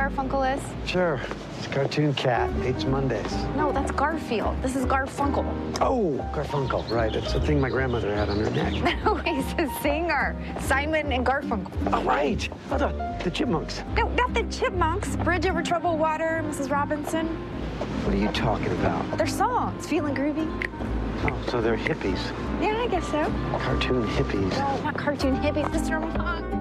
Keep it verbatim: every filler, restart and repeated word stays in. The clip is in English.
Garfunkel is? Sure. It's a cartoon cat. Hates Mondays. No, that's Garfield. This is Garfunkel. Oh, Garfunkel. Right. It's a thing my grandmother had on her neck. No, he's a singer. Simon and Garfunkel. Oh, right. Oh, the, the Chipmunks. No, not the Chipmunks. Bridge Over Troubled Water, Missus Robinson. What are you talking about? They're songs. Feeling Groovy. Oh, so they're hippies. Yeah, I guess so. Cartoon hippies. No, not cartoon hippies. Mister Monk.